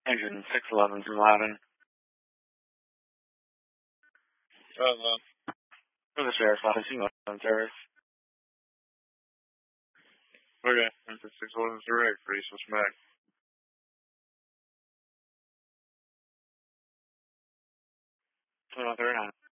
Engine 611 from Loudon. For the sheriff's office, you on service. Okay, engine 611 direct for East West Mac. Turn on 39.